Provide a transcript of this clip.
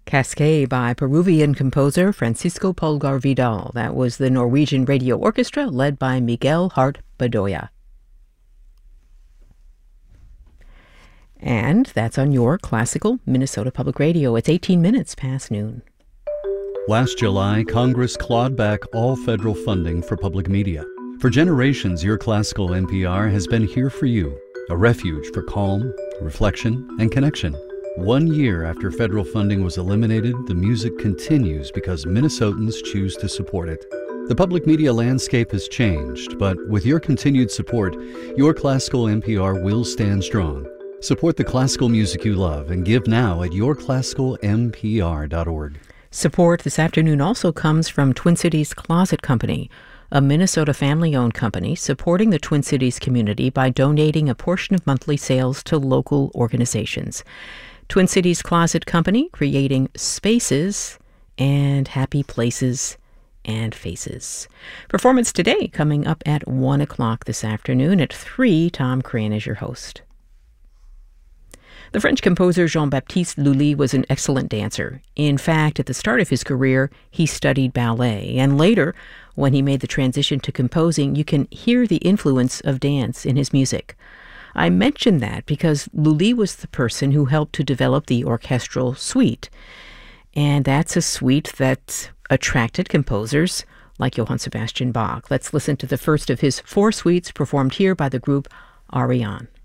Cascade by Peruvian composer Francisco Pulgar Vidal. That was the Norwegian Radio Orchestra led by Miguel Hart Bedoya. And that's on your classical Minnesota Public Radio. It's 18 minutes past noon. Last July, Congress clawed back all federal funding for public media. For generations, your classical NPR has been here for you, a refuge for calm, reflection, and connection. 1 year after federal funding was eliminated, the music continues because Minnesotans choose to support it. The public media landscape has changed, but with your continued support, your classical NPR will stand strong. Support the classical music you love and give now at yourclassicalmpr.org. Support this afternoon also comes from Twin Cities Closet Company, a Minnesota family-owned company supporting the Twin Cities community by donating a portion of monthly sales to local organizations. Twin Cities Closet Company, creating spaces and happy places and faces. Performance today coming up at 1 o'clock this afternoon. At 3, Tom Crane is your host. The French composer Jean-Baptiste Lully was an excellent dancer. In fact, at the start of his career, he studied ballet, and later, when he made the transition to composing, you can hear the influence of dance in his music. I mention that because Lully was the person who helped to develop the orchestral suite, and that's a suite that attracted composers like Johann Sebastian Bach. Let's listen to the first of his 4 suites performed here by the group Ariane.